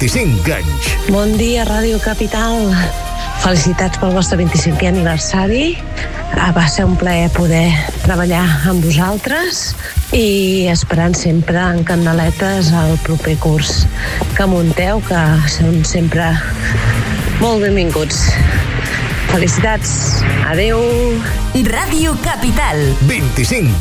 25 anys. Bon dia, Ràdio Capital. Felicitats pel vostre 25è aniversari. Va ser un plaer poder treballar amb vosaltres i esperant sempre en candeletes el proper curs que munteu, que són sempre molt benvinguts. Felicitats. Adeu. Ràdio Capital. 25